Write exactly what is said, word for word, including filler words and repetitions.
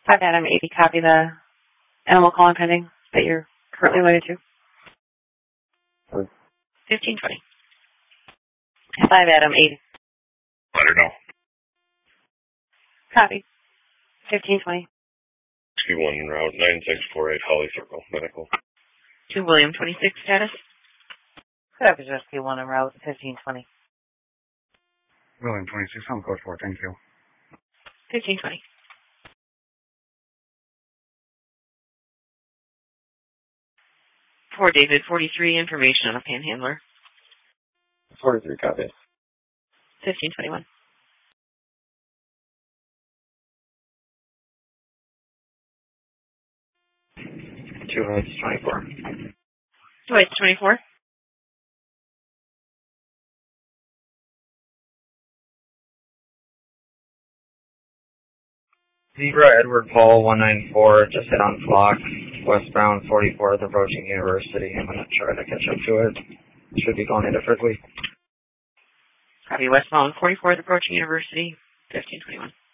five Adam eighty, copy the animal calling pending that you're currently related to. Sorry. fifteen twenty. five Adam eighty. Let her know. Copy. fifteen twenty. Whiskey one en route, nine six four eight Holly Circle, medical. To William twenty-six status. Copy, Whiskey one en route, fifteen twenty. William twenty-six, I'm code four, thank you. fifteen twenty. For David, forty-three, information on a panhandler. forty-three, copy. fifteen twenty-one. Two Heights, twenty-four. Two Heights, twenty-four. Zebra Edward Paul one nine four, just hit on Flock, westbound forty-fourth, approaching University. I'm going to try to catch up to it. Should be going into Frickley. Copy, westbound forty-fourth, approaching University, fifteen twenty-one.